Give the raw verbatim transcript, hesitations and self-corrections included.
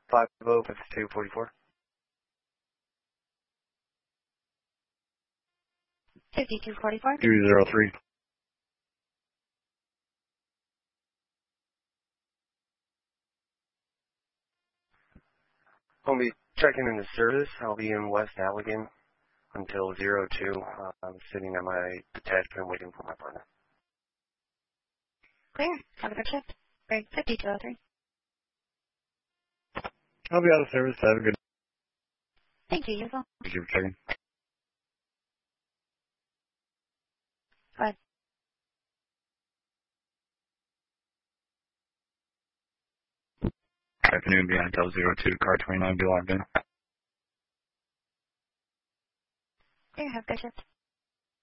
five oh, fifty-two forty-four. fifty-two forty-four. two zero three. I'll be checking into service. I'll be in West Allegan until zero two. Uh, I'm sitting at my detachment waiting for my partner. Clear. Have a good shift. Break fifty-two oh three. I'll be out of service. Have a good. Thank you, you as well. Thank you for checking. Go ahead. Afternoon, behind Intel zero two, car twenty-nine, be logged in. Clear. Have a good shift.